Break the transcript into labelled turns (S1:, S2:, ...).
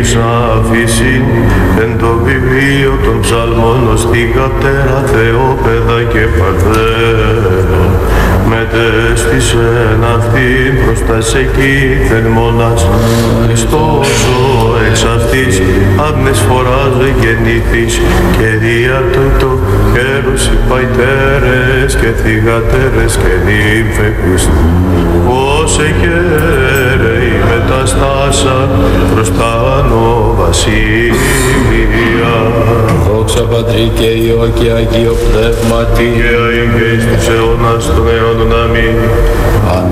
S1: να αφήσει εν το βιβλίο των ψαλμών ως την κατέρα Θεόπαιδα και Παρθένα. Μετέστησεν αυτήν προς τας εκείθεν μονάς Χριστός ο εξ αυτής άμνες φοράς γεννήθης και δια τούτο χέρους οι παϊτέρες και θυγατέρες και νύμφε Χριστού. Ως εχαίρεοι μεταστάσα προς τα άνω βασίλεια.
S2: Δόξα Πατρί και Υιό και Αγίο Πνεύματι
S1: και αεί και εις τους αιώνας των αιώνων. Αμήν.